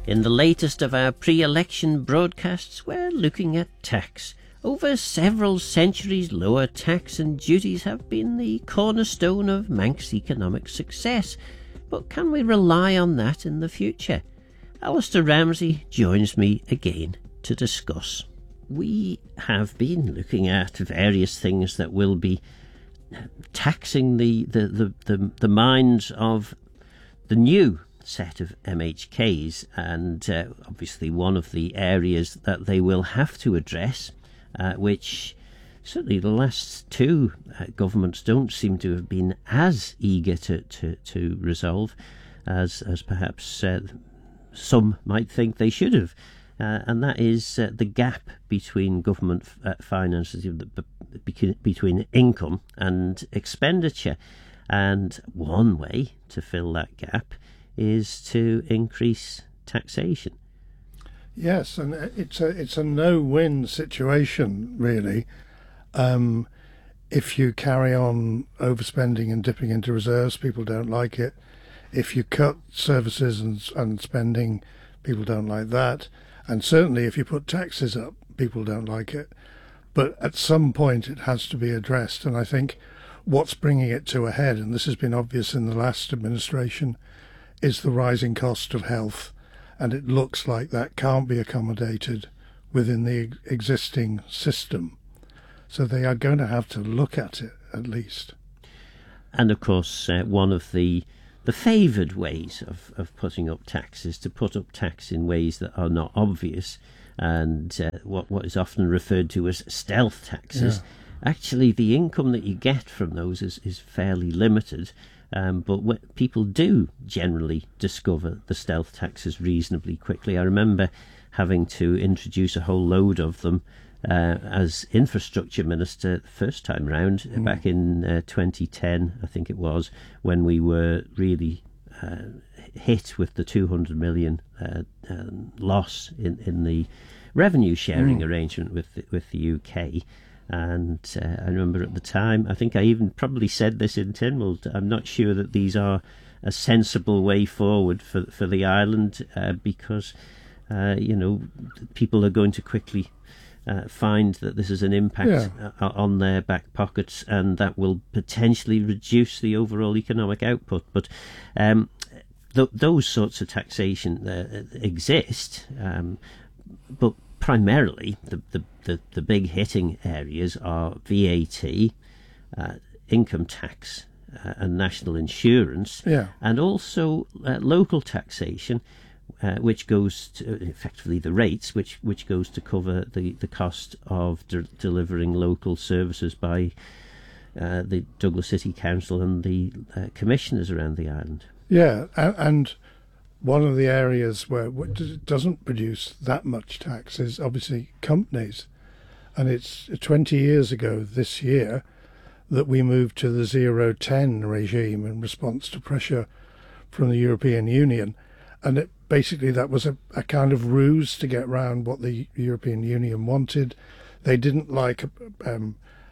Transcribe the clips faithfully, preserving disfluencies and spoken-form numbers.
In the latest of our pre-election broadcasts, we're looking at tax. Over several centuries, lower tax and duties have been the cornerstone of Manx economic success. But can we rely on that in the future? Alistair Ramsey joins me again to discuss. We have been looking at various things that will be taxing the, the, the, the, the minds of the new set of M H Ks, and uh, obviously one of the areas that they will have to address, uh, which certainly the last two uh, governments don't seem to have been as eager to, to, to resolve as, as perhaps uh, some might think they should have. Uh, and that is uh, the gap between government uh, finances, between income and expenditure. And one way to fill that gap is to increase taxation. Yes, and it's a it's a no-win situation, really. Um, if you carry on overspending and dipping into reserves, people don't like it. If you cut services and, and spending, people don't like that. And certainly if you put taxes up, people don't like it. But at some point it has to be addressed. And I think what's bringing it to a head, and this has been obvious in the last administration, is the rising cost of health. And it looks like that can't be accommodated within the existing system. So they are going to have to look at it, at least. And of course, uh, one of the the favoured ways of, of putting up tax is to put up tax in ways that are not obvious, and uh, what, what is often referred to as stealth taxes. Yeah. Actually, the income that you get from those is, is fairly limited, um, but what people do generally discover the stealth taxes reasonably quickly. I remember having to introduce a whole load of them Uh, as infrastructure minister the first time round, mm. back in uh, twenty ten, I think it was, when we were really uh, hit with the two hundred million uh, um, loss in, in the revenue sharing mm. arrangement with the, with the U K. And uh, I remember at the time, I think I even probably said this in Tynwald, I'm not sure that these are a sensible way forward for, for the island, uh, because, uh, you know, people are going to quickly Uh, find that this is an impact yeah. uh, on their back pockets, and that will potentially reduce the overall economic output. But um, th- those sorts of taxation uh, exist, um, but primarily the, the, the, the big hitting areas are V A T, uh, income tax uh, and national insurance, yeah. and also uh, local taxation, Uh, which goes to effectively the rates, which which goes to cover the, the cost of de- delivering local services by uh, the Douglas City Council and the uh, commissioners around the island. Yeah, and, and one of the areas where it doesn't produce that much tax is obviously companies. And it's twenty years ago this year that we moved to the zero ten regime in response to pressure from the European Union. And it, basically that was a, a kind of ruse to get round what the European Union wanted. They didn't like um,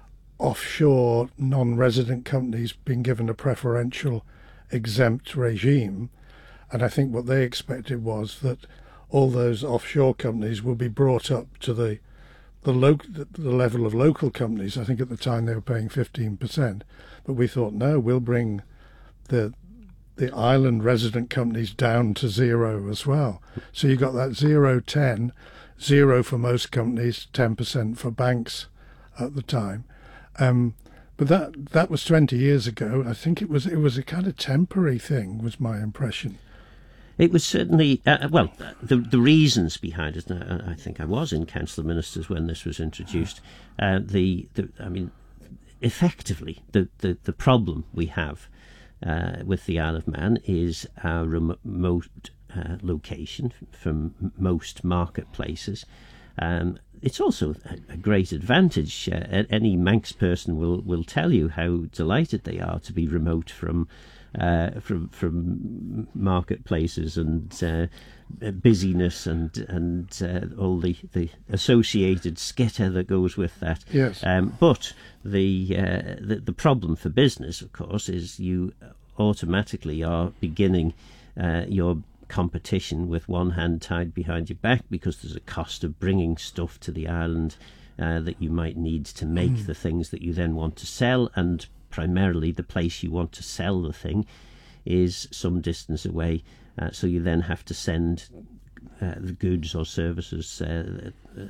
offshore non-resident companies being given a preferential exempt regime. And I think what they expected was that all those offshore companies will be brought up to the the, lo- the level of local companies. I think at the time they were paying fifteen percent. But we thought, no, we'll bring the the island resident companies down to zero as well. So you got that zero ten, zero for most companies, ten percent for banks at the time. Um, but that that was twenty years ago. I think it was it was a kind of temporary thing, was my impression. It was certainly, uh, well, the the reasons behind it, and I, I think I was in Council of Ministers when this was introduced, uh, the, the, I mean, effectively, the, the, the problem we have Uh, with the Isle of Man is our remote uh, location from most marketplaces. Um, it's also a, a great advantage. Uh, any Manx person will, will tell you how delighted they are to be remote from uh, from from marketplaces and uh, busyness and and uh, all the, the associated skitter that goes with that. Yes. Um, but the, uh, the the problem for business, of course, is you automatically are beginning uh, your competition with one hand tied behind your back, because there's a cost of bringing stuff to the island uh, that you might need to make mm. the things that you then want to sell, and primarily the place you want to sell the thing is some distance away, uh, so you then have to send uh, the goods or services uh, uh,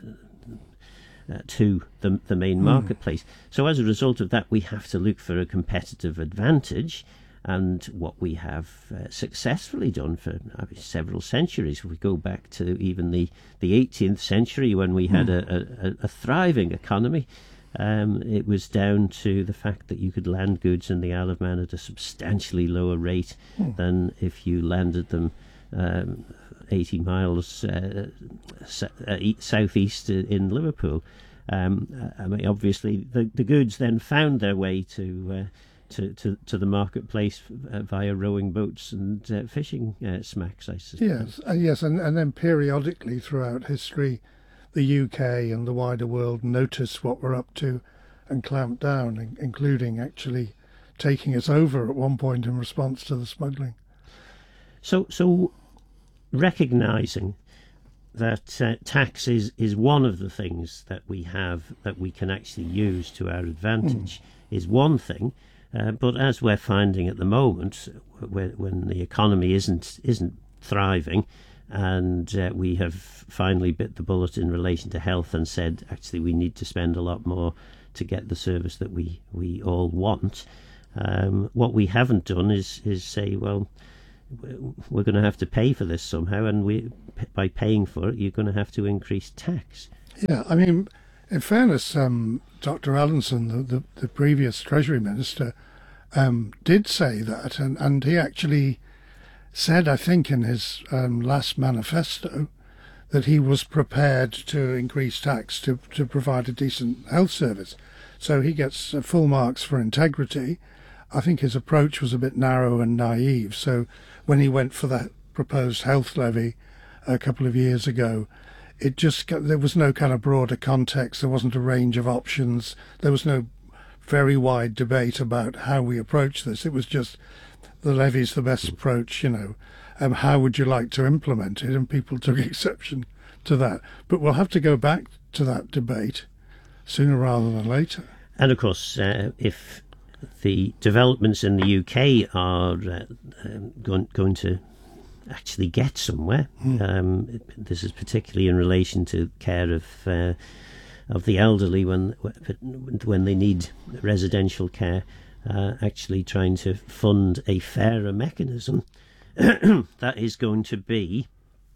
uh, to the, the main mm. marketplace. So as a result of that, we have to look for a competitive advantage, and what we have uh, successfully done for uh, several centuries. If we go back to even the, the eighteenth century, when we had mm. a, a, a thriving economy, Um, it was down to the fact that you could land goods in the Isle of Man at a substantially lower rate mm. than if you landed them um, eighty miles uh, uh, southeast in Liverpool. Um, I mean, obviously, the, the goods then found their way to uh, to, to, to the marketplace uh, via rowing boats and uh, fishing uh, smacks, I suppose. Yes, uh, yes, and, and then periodically throughout history, the U K and the wider world notice what we're up to and clamp down, including actually taking us over at one point in response to the smuggling. So, so recognising that uh, tax is, is one of the things that we have that we can actually use to our advantage mm. is one thing, uh, but as we're finding at the moment, when, when the economy isn't isn't thriving, and uh, we have finally bit the bullet in relation to health and said, actually, we need to spend a lot more to get the service that we, we all want. Um, what we haven't done is, is say, well, we're going to have to pay for this somehow, and we, by paying for it, you're going to have to increase tax. Yeah, I mean, in fairness, um, Doctor Allinson, the, the, the previous Treasury Minister, um, did say that, and, and he actually said, I think, in his um, last manifesto, that he was prepared to increase tax to, to provide a decent health service. So he gets uh, full marks for integrity. I think his approach was a bit narrow and naive. So when he went for that proposed health levy a couple of years ago, it just got, there was no kind of broader context. There wasn't a range of options. There was no very wide debate about how we approach this. It was just, the levy's the best approach, you know. Um, how would you like to implement it? And people took exception to that. But we'll have to go back to that debate sooner rather than later. And of course, uh, if the developments in the U K are uh, um, going, going to actually get somewhere, mm. um, this is particularly in relation to care of uh, of the elderly when when they need residential care. Uh, actually trying to fund a fairer mechanism that is going to be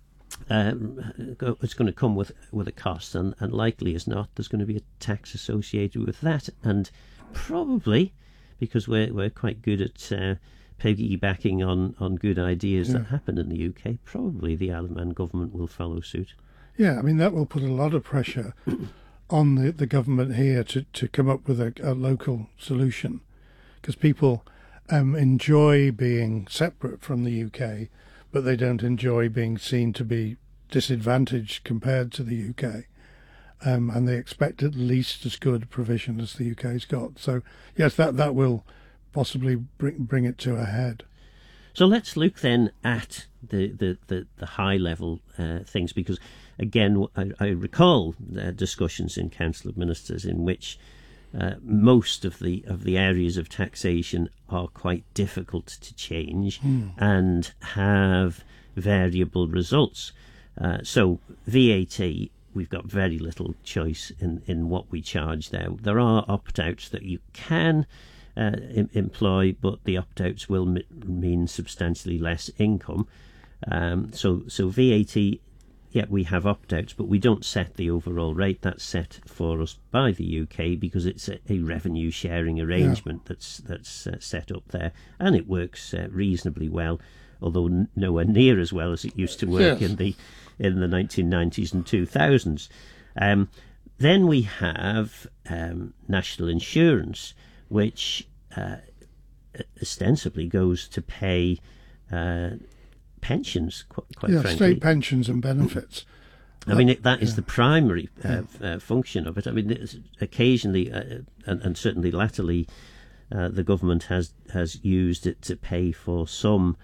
um, go, it's going to come with with a cost, and, and likely as not there's going to be a tax associated with that, and probably because we're we're quite good at uh, piggybacking on, on good ideas yeah. that happen in the U K, probably the Isle of Man government will follow suit. Yeah, I mean that will put a lot of pressure on the, the government here to, to come up with a, a local solution. Because people um, enjoy being separate from the U K, but they don't enjoy being seen to be disadvantaged compared to the U K. Um, and they expect at least as good provision as the U K's got. So, yes, that, that will possibly bring, bring it to a head. So let's look then at the, the, the, the high-level uh, things, because, again, I, I recall uh, discussions in Council of Ministers in which Uh, most of the of the areas of taxation are quite difficult to change mm. and have variable results. Uh, so V A T, we've got very little choice in, in what we charge there. There are opt-outs that you can uh, em- employ, but the opt-outs will m- mean substantially less income. Um, so, so V A T, yeah, we have opt-outs, but we don't set the overall rate. That's set for us by the U K because it's a, a revenue-sharing arrangement yeah. that's that's uh, set up there, and it works uh, reasonably well, although n- nowhere near as well as it used to work yes. in the in the nineteen nineties and two thousands. Um, then we have um, national insurance, which uh, ostensibly goes to pay Uh, pensions, quite, quite yeah, frankly. State pensions and benefits. I mean, it, that is yeah. the primary uh, yeah. uh, function of it. I mean, occasionally, uh, and, and certainly latterly, uh, the government has, has used it to pay for some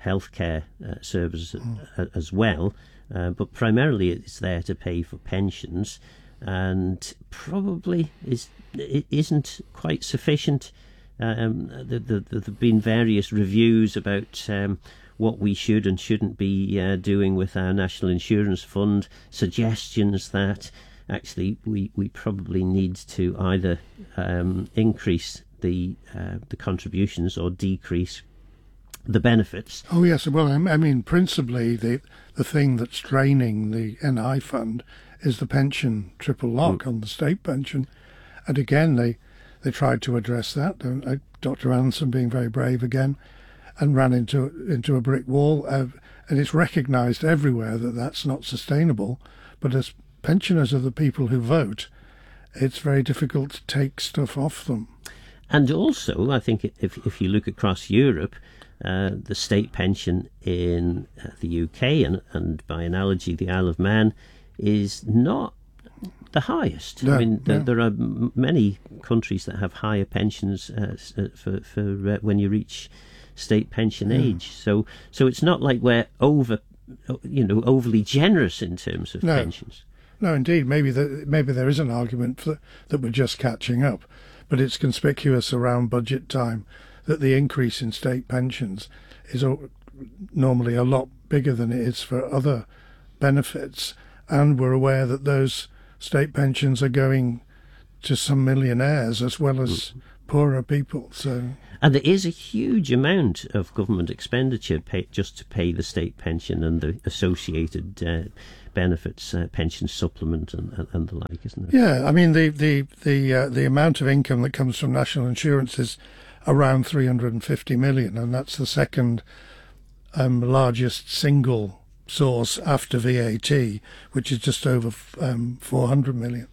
healthcare uh, services mm. as well, uh, but primarily it's there to pay for pensions, and probably is it isn't quite sufficient. Um, the, the, the, there've been various reviews about um, what we should and shouldn't be uh, doing with our National Insurance Fund, suggestions that actually we, we probably need to either um, increase the uh, the contributions or decrease the benefits. Oh yes, well I mean principally the the thing that's draining the N I fund is the pension triple lock mm. on the state pension, and again they they tried to address that. Uh, Doctor Anson being very brave again, and ran into into a brick wall, uh, and it's recognised everywhere that that's not sustainable. But as pensioners are the people who vote, it's very difficult to take stuff off them. And also, I think if if you look across Europe, uh, the state pension in uh, the U K and, and by analogy the Isle of Man is not the highest. No, I mean, there, no. there are m- many countries that have higher pensions uh, for for uh, when you reach state pension yeah. age. So so it's not like we're over, you know, overly generous in terms of no. pensions. No, indeed. Maybe the, maybe there is an argument for, that we're just catching up, but it's conspicuous around budget time that the increase in state pensions is normally a lot bigger than it is for other benefits, and we're aware that those state pensions are going to some millionaires as well as poorer people. So, and there is a huge amount of government expenditure pay, just to pay the state pension and the associated uh, benefits, uh, pension supplement and, and, and the like, isn't it? Yeah, I mean the the the uh, the amount of income that comes from national insurance is around three hundred fifty million, and that's the second um, largest single source after V A T, which is just over um, four hundred million.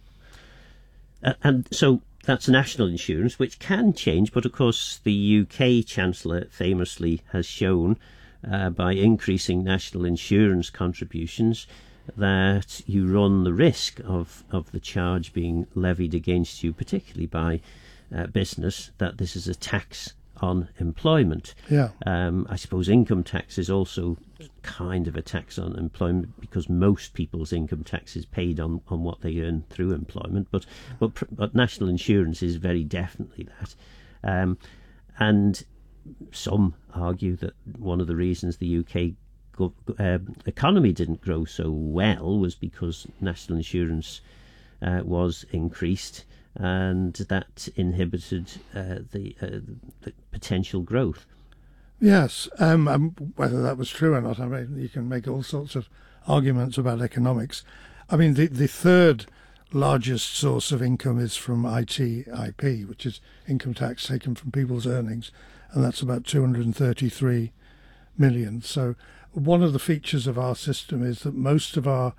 Uh, and so that's national insurance, which can change, but of course the U K Chancellor famously has shown uh, by increasing national insurance contributions that you run the risk of, of the charge being levied against you, particularly by uh, business, that this is a tax on employment. Yeah. Um, I suppose income tax is also kind of a tax on employment because most people's income tax is paid on, on what they earn through employment, but but, but national insurance is very definitely that. Um, and some argue that one of the reasons the U K go, uh, economy didn't grow so well was because national insurance uh, was increased, and that inhibited uh, the, uh, the potential growth. Yes, um, um, whether that was true or not, I mean, you can make all sorts of arguments about economics. I mean, the, the third largest source of income is from I T I P, which is income tax taken from people's earnings, and that's about two hundred thirty-three million. So one of the features of our system is that most of our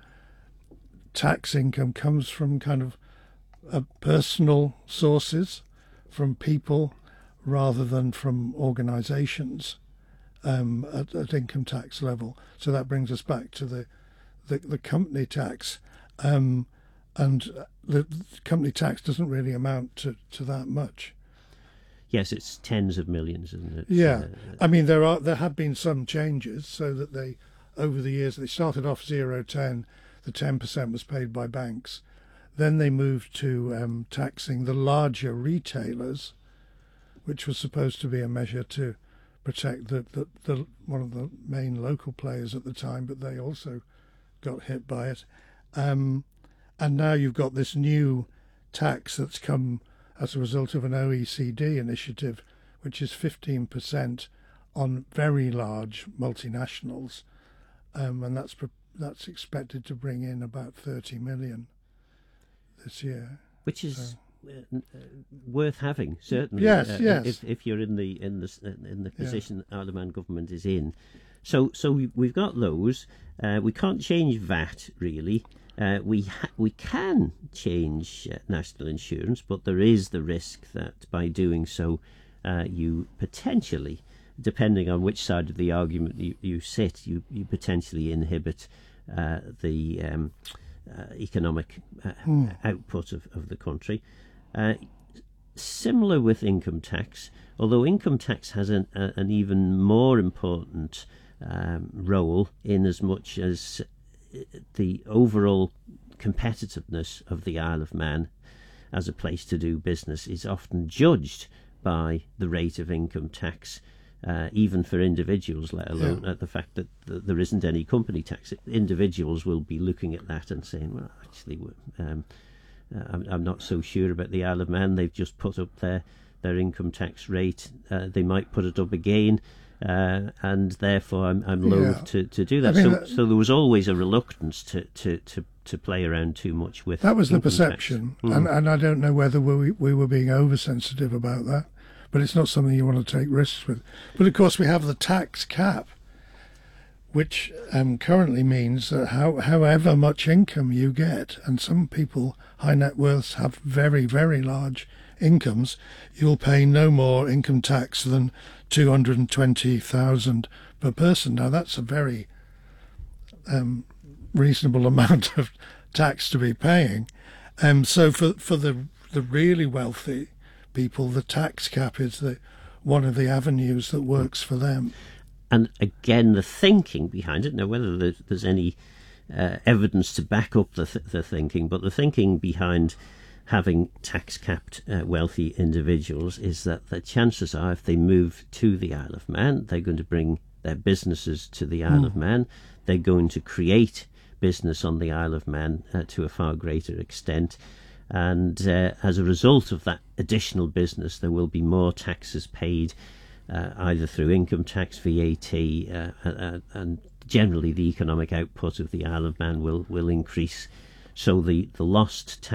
tax income comes from kind of uh, personal sources, from people, rather than from organisations um, at, at income tax level. So that brings us back to the the, the company tax, um, and the, the company tax doesn't really amount to, to that much. Yes, it's tens of millions, isn't it? Yeah, uh, I mean there are there have been some changes so that they over the years they started off zero ten, the ten percent was paid by banks, then they moved to um, taxing the larger retailers, which was supposed to be a measure to protect the, the, the one of the main local players at the time, but they also got hit by it. Um, and now you've got this new tax that's come as a result of an O E C D initiative, which is fifteen percent on very large multinationals, um, and that's that's expected to bring in about thirty million this year. Which is... So. Uh, worth having, certainly. Yes, uh, yes. If if you're in the in the in the position Yeah. that Isle of Man government is in, so so we, we've got those. Uh, we can't change V A T really. Uh, we ha- we can change uh, national insurance, but there is the risk that by doing so, uh, you potentially, depending on which side of the argument you, you sit, you you potentially inhibit uh, the um, uh, economic uh, mm. output of, of the country. Uh, similar with income tax, although income tax has an, a, an even more important um, role, in as much as the overall competitiveness of the Isle of Man as a place to do business is often judged by the rate of income tax, uh, even for individuals, let alone yeah. at the fact that th- there isn't any company tax. Individuals will be looking at that and saying, well, actually, um, uh, I'm, I'm not so sure about the Isle of Man. They've just put up their, their income tax rate. Uh, they might put it up again. Uh, and therefore, I'm, I'm loath yeah. to, to do that. I mean, so, so there was always a reluctance to, to, to, to play around too much with that was the income perception, tax. and Mm. and I don't know whether we we were being oversensitive about that, but it's not something you want to take risks with. But of course, we have the tax cap, which um, currently means that how, however much income you get, and some people, high net worths, have very very large incomes, you'll pay no more income tax than two hundred twenty thousand per person. Now that's a very um, reasonable amount of tax to be paying. Um, so for for the the really wealthy people, the tax cap is the one of the avenues that works for them. And again, the thinking behind it, now whether there's any uh, evidence to back up the, th- the thinking, but the thinking behind having tax-capped uh, wealthy individuals is that the chances are, if they move to the Isle of Man, they're going to bring their businesses to the Isle mm. of Man. They're going to create business on the Isle of Man uh, to a far greater extent. And uh, as a result of that additional business, there will be more taxes paid, uh, either through income tax, V A T, uh, uh, and generally the economic output of the Isle of Man will, will increase. So the, the lost tax